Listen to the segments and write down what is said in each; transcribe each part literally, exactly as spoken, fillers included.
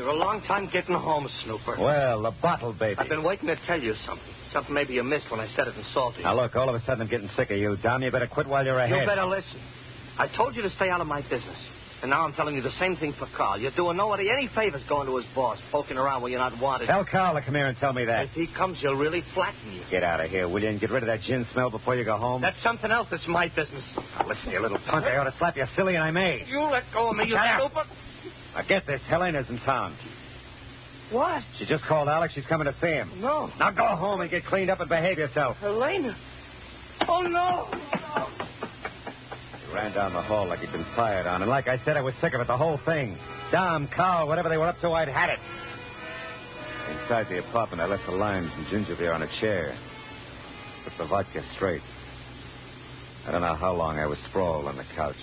You're a long time getting home, Snooper. Well, the bottle, baby. I've been waiting to tell you something. Something maybe you missed when I said it in Salty. Now, look, all of a sudden I'm getting sick of you, Dom. You better quit while you're ahead. You better listen. I told you to stay out of my business. And now I'm telling you the same thing for Carl. You're doing nobody any favors going to his boss, poking around where you're not wanted. Tell Carl to come here and tell me that. If he comes, he'll really flatten you. Get out of here, will you, and get rid of that gin smell before you go home? That's something else. It's my business. Now, listen, you little punk. I ought to slap you silly, and I may. You let go of me, you Shut up. Snooper. Now, get this. Helena's in town. What? She just called Alex. She's coming to see him. No. Now, go home and get cleaned up and behave yourself. Helena. Oh, no. no. He ran down the hall like he'd been fired on, and like I said, I was sick of it, the whole thing. Dom, Carl, whatever they were up to, I'd had it. Inside the apartment, I left the limes and ginger beer on a chair. Put the vodka straight. I don't know how long I was sprawled on the couch.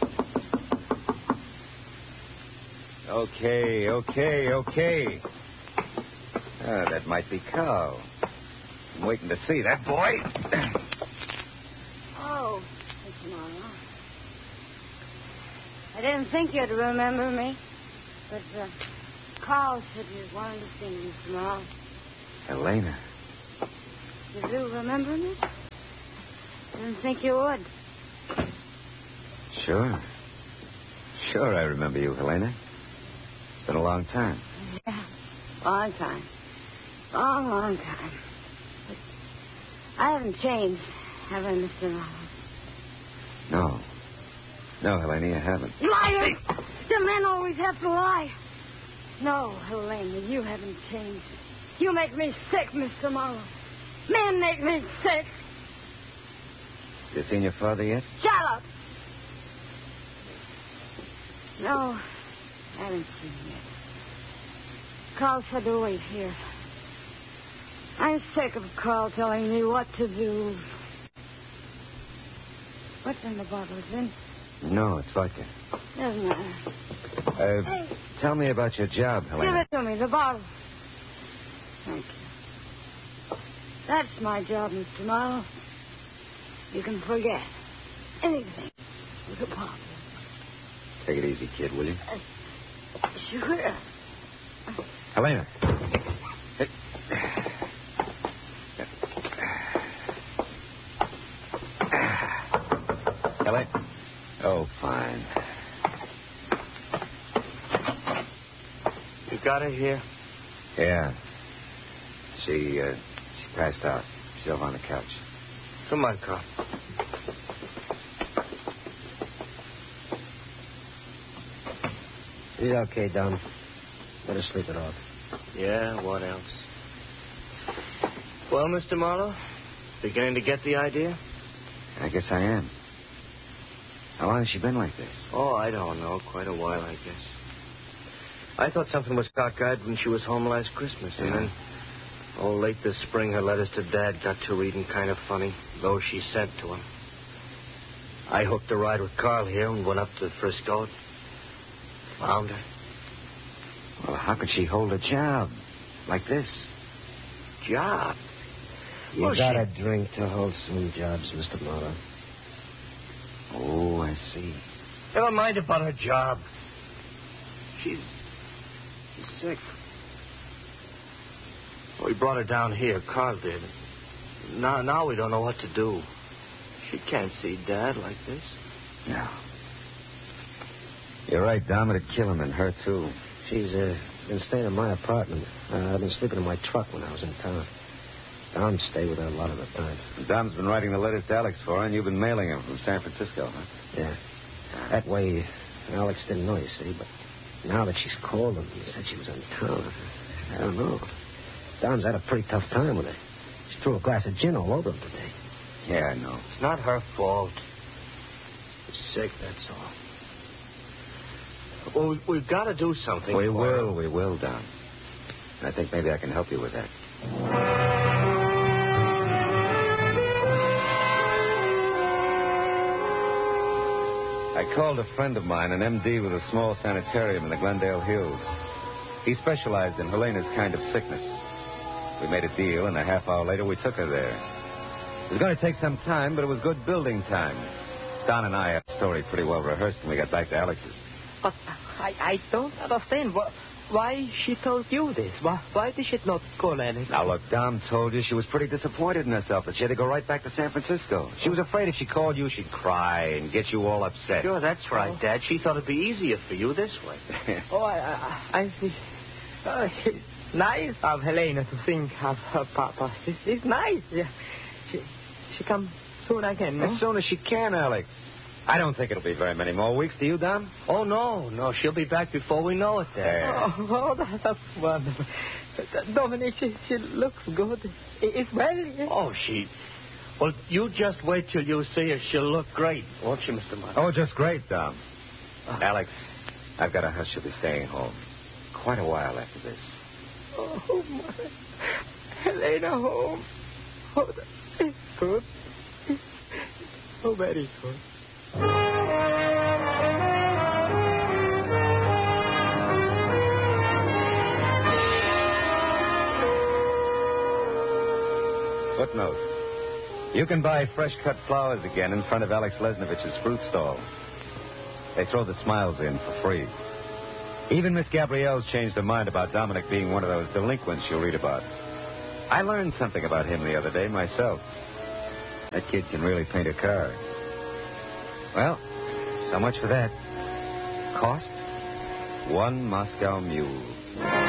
Okay, okay, okay. Ah, that might be Carl. I'm waiting to see that boy. Oh, Mister Marlowe. I didn't think you'd remember me, but uh, Carl said you wanted to see me, Mister Marlowe. Helena. You do remember me? I didn't think you would. Sure. Sure, I remember you, Helena. It's been a long time. Yeah, long time. Long, long time. But I haven't changed, have I, Mister Marlowe? No. No, Helena, you haven't. Liar! The men always have to lie. No, Helena, you haven't changed. You make me sick, Mister Marlowe. Men make me sick. You seen your father yet? Shut up! No, I haven't seen him yet. Carl said to wait here. I'm sick of Carl telling me what to do. What's in the bottle, Vin? No, it's vodka. Doesn't matter. Uh, Hey. tell me about your job, Give Helena. it to me, the bottle. Thank you. That's my job, Mister Marlowe. You can forget anything with a bottle. Take it easy, kid, will you? Uh, sure. Helena. Hey. Helena. Oh, fine. You got her here? Yeah. She, uh, she passed out. She's over on the couch. Come on, Carl. He's okay, Dom. Better sleep it off. Yeah, what else? Well, Mister Marlowe, beginning to get the idea? I guess I am. How long has she been like this? Oh, I don't know. Quite a while, I guess. I thought something was cockeyed when she was home last Christmas, and Yeah. then, oh, late this spring, her letters to Dad got to reading kind of funny, those she sent to him. I hooked a ride with Carl here and went up to Frisco. Found her. Well, how could she hold a job like this? Job. You Well, gotta drink to hold some jobs, Mister Marlowe. Oh, I see. Never mind about her job. She's... she's sick. We brought her down here. Carl did. Now, now we don't know what to do. She can't see Dad like this. No. You're right, Dom. It'd kill him and her, too. She's uh, been staying in my apartment. Uh, I've been sleeping in my truck when I was in town. Dom stayed with her a lot of the time. Dom's been writing the letters to Alex for her, and you've been mailing them from San Francisco, huh? Yeah. That way, Alex didn't know, you see, but now that she's called him, he said she was in town. I don't know. Dom's had a pretty tough time with her. She threw a glass of gin all over him today. Yeah, I know. It's not her fault. She's sick, that's all. Well, we, we've got to do something. We for will, her. we will, Dom. I think maybe I can help you with that. I called a friend of mine, an M D with a small sanitarium in the Glendale Hills. He specialized in Helena's kind of sickness. We made a deal, and a half hour later we took her there. It was going to take some time, but it was good building time. Don and I had the story pretty well rehearsed when we got back to Alex's. But I, I don't understand. What, why she told you this? Why, why did she not call Alex? Now, look, Dom told you she was pretty disappointed in herself, that she had to go right back to San Francisco. She was afraid if she called you, she'd cry and get you all upset. Sure, that's right, Oh. Dad. She thought it'd be easier for you this way. Oh, I, I, I see. Oh, it's nice of Helena to think of her papa. It's, it's nice. Yeah. She, she come soon again, no? As soon as she can, Alex. I don't think it'll be very many more weeks. Do you, Dom? Oh, no, no. She'll be back before we know it, Dad. Oh, oh that, that's wonderful. Dominic, she, she looks good. It's well, yes. Oh, she... Well, you just wait till you see her. She'll look great, won't she, Mister Miles? Oh, just great, Dom. Alex, I've got a hunch she'll be staying home quite a while after this. Oh, my. Helena home. Oh, that is good. Oh, very good. Footnote. You can buy fresh-cut flowers again in front of Alex Lesnovich's fruit stall. They throw the smiles in for free. Even Miss Gabrielle's changed her mind about Dominic being one of those delinquents you'll read about. I learned something about him the other day myself. That kid can really paint a car. Well, so much for that. Cost? One Moscow mule.